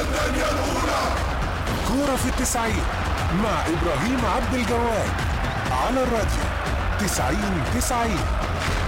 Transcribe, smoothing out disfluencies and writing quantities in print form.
الدنيا الأولى. كورة في التسعين مع إبراهيم عبد الجواد على الراديو 90-90.